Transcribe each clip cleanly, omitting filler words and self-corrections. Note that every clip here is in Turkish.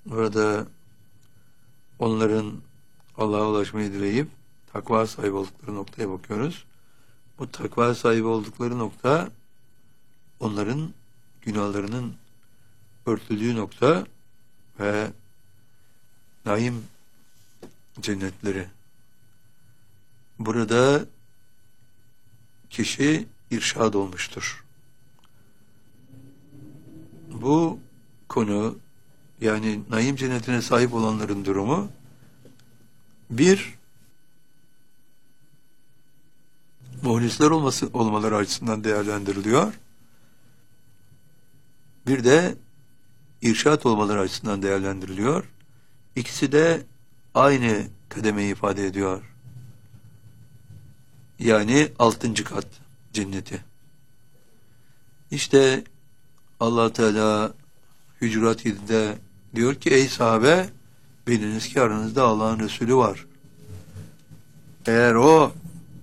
Burada onların Allah'a ulaşmayı dileyip takva sahibi oldukları noktaya bakıyoruz. Bu takva sahibi oldukları nokta onların günahlarının örtüldüğü nokta ve naim cennetleri. Burada kişi irşad olmuştur. Bu konu, yani naim cennetine sahip olanların durumu, bir, muhlisler olmaları açısından değerlendiriliyor. Bir de irşat olmaları açısından değerlendiriliyor. İkisi de aynı kademeyi ifade ediyor. Yani 6. kat cenneti. İşte Allah Teala Hücurat 7'de diyor ki, ey sahabe, biliniz ki aranızda Allah'ın Resulü var. Eğer o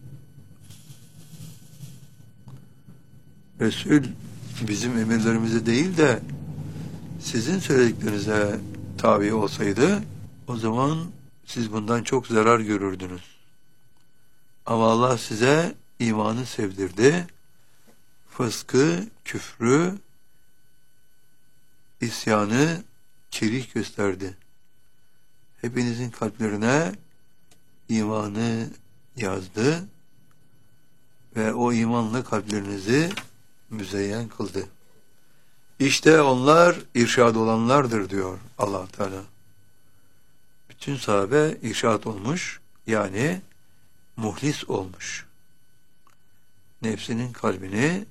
Resul bizim emirlerimize değil de sizin söylediklerinize tabi olsaydı, o zaman siz bundan çok zarar görürdünüz. Ama Allah size imanı sevdirdi, fıskı, küfrü, isyanı kerih gösterdi. Hepinizin kalplerine imanı yazdı ve o imanla kalplerinizi müzeyyen kıldı. İşte onlar irşad olanlardır diyor Allah Teala. Bütün sahabe irşad olmuş, yani muhlis olmuş. Nefsinin kalbini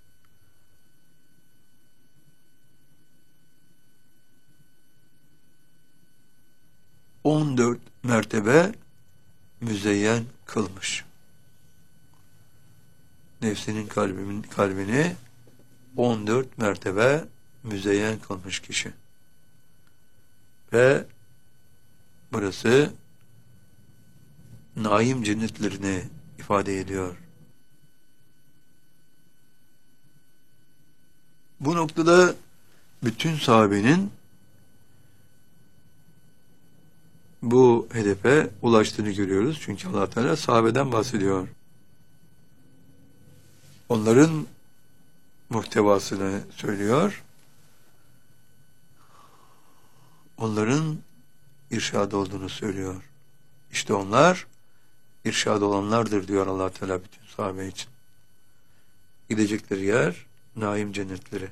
...14 mertebe müzeyyen kılmış. Nefsinin kalbini 14 mertebe müzeyyen kılmış kişi. Ve burası naim cennetlerini ifade ediyor. Bu noktada bütün sahabenin bu hedefe ulaştığını görüyoruz. Çünkü Allah Teala sahabeden bahsediyor. Onların muhtevasını söylüyor. Onların irşad olduğunu söylüyor. İşte onlar irşad olanlardır diyor Allah Teala bütün sahabe için. Gidecekleri yer naim cennetleri.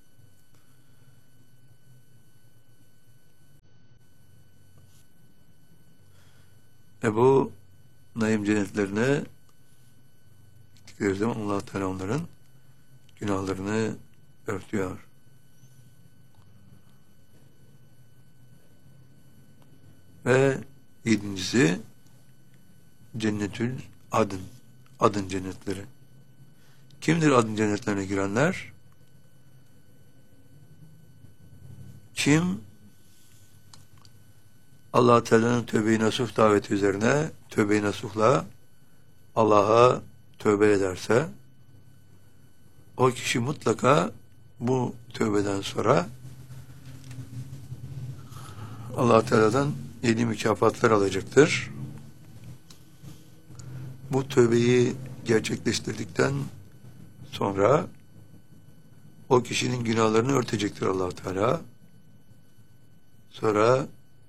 Bu naim cennetlerine gittikleri zaman Allah Teala onların günahlarını örtüyor. Ve 7.'si Cennetül Adın. Adın cennetleri. Kimdir adın cennetlerine girenler? Kim Allah Teala'nın tövbe-i nasuh daveti üzerine tövbe-i nasuhla Allah'a tövbe ederse, o kişi mutlaka bu tövbeden sonra Allah Teala'dan yeni mükafatlar alacaktır. Bu tövbeyi gerçekleştirdikten sonra o kişinin günahlarını örtecektir Allah Teala. Sonra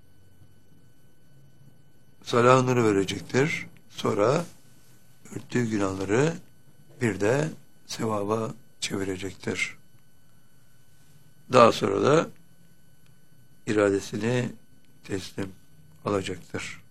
salahını verecektir. Sonra örttüğü günahları bir de sevaba çevirecektir. Daha sonra da iradesini teslim alacaktır.